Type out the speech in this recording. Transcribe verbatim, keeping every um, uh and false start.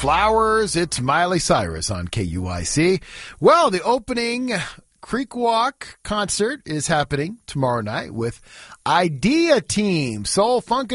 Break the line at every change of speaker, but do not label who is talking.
Flowers. It's Miley Cyrus on K U I C. Well, the opening Creek Walk concert is happening tomorrow night with Idea Team, Soul Funk